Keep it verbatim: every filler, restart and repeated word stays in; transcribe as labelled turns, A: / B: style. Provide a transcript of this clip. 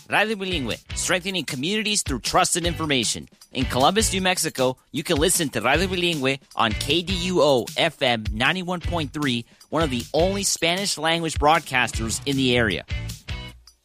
A: Radio Bilingüe, strengthening communities through trusted information. In Columbus, New Mexico, you can listen to Radio Bilingüe on K D U O F M ninety-one point three, one of the only Spanish-language broadcasters in the area.